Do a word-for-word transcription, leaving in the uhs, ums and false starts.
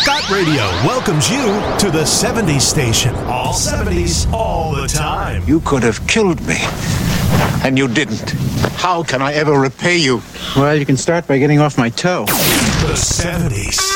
Scott Radio welcomes you to the seventies station. All seventies, all the time. You could have killed me, and you didn't. How can I ever repay you? Well, you can start by getting off my toe. The seventies.